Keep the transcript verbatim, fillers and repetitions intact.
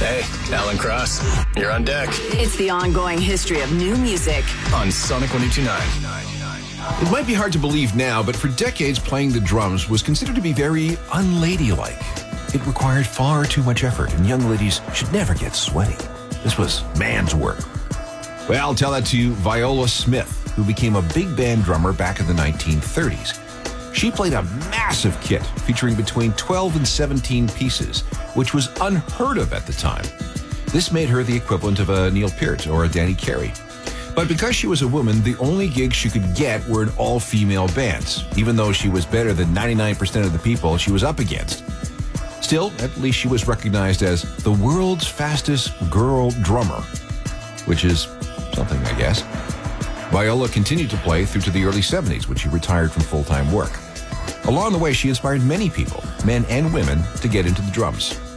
Hey, Alan Cross, you're on deck. It's the ongoing history of new music on Sonic one oh two point nine. It might be hard to believe now, but for decades, playing the drums was considered to be very unladylike. It required far too much effort, and young ladies should never get sweaty. This was man's work. Well, tell that to Viola Smith, who became a big band drummer back in the nineteen thirties. She played a massive kit featuring between twelve and seventeen pieces, which was unheard of at the time. This made her the equivalent of a Neil Peart or a Danny Carey. But because she was a woman, the only gigs she could get were in all-female bands, even though she was better than ninety-nine percent of the people she was up against. Still, at least she was recognized as the world's fastest girl drummer, which is something, I guess. Viola continued to play through to the early seventies, when she retired from full-time work. Along the way, she inspired many people, men and women, to get into the drums.